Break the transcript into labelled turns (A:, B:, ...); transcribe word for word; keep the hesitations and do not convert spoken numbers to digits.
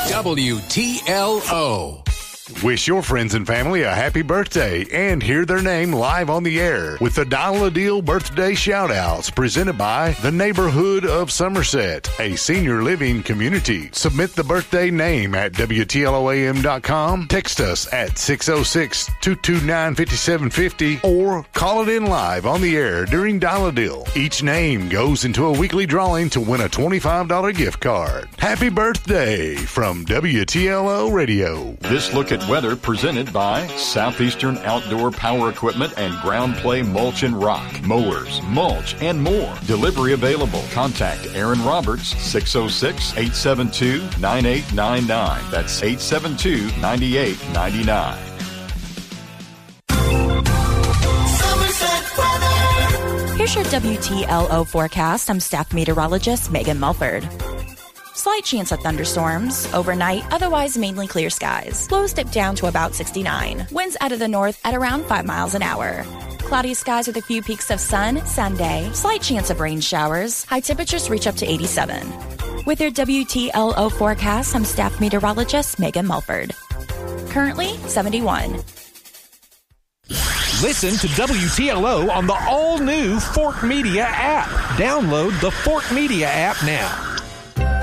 A: W T L O.
B: Wish your friends and family a happy birthday and hear their name live on the air with the Dial a Deal birthday shout-outs presented by the Neighborhood of Somerset, a senior living community. Submit the birthday name at W T L O A M dot com, text us at six oh six, two two nine, five seven five oh, or call it in live on the air during Dial a Deal. Each name goes into a weekly drawing to win a twenty-five dollars gift card. Happy birthday from W T L O Radio.
C: This look at weather presented by Southeastern Outdoor Power Equipment and Ground Play Mulch and Rock, mowers, mulch, and more. Delivery available. Contact Aaron Roberts, six oh six, eight seven two, nine eight nine nine. That's eight seven two, nine eight nine nine.
D: Here's your W T L O forecast. I'm staff meteorologist Megan Mulford. Slight chance of thunderstorms. Overnight, otherwise mainly clear skies. Lows dip down to about sixty-nine. Winds out of the north at around five miles an hour. Cloudy skies with a few peaks of sun Sunday. Slight chance of rain showers. High temperatures reach up to eighty-seven. With your W T L O forecast, I'm staff meteorologist Megan Mulford. Currently, seventy-one.
E: Listen to W T L O on the all-new Fork Media app. Download the Fork Media app now.